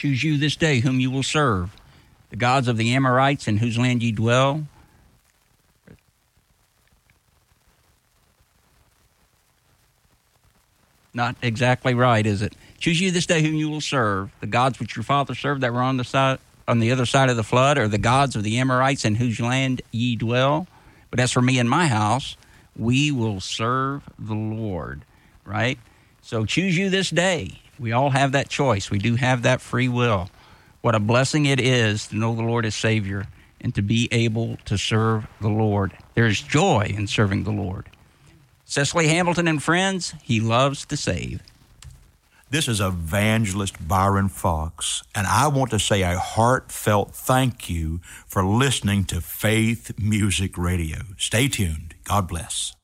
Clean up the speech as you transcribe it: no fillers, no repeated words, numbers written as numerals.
Choose you this day whom you will serve, the gods of the Amorites in whose land ye dwell. Not exactly right, is it? Choose you this day whom you will serve, the gods which your father served that were on the other side of the flood, or the gods of the Amorites in whose land ye dwell. But as for me and my house, we will serve the Lord, right? So choose you this day. We all have that choice. We do have that free will. What a blessing it is to know the Lord as Savior and to be able to serve the Lord. There's joy in serving the Lord. Cecily Hamilton and friends, he loves to save. This is Evangelist Byron Fox, and I want to say a heartfelt thank you for listening to Faith Music Radio. Stay tuned. God bless.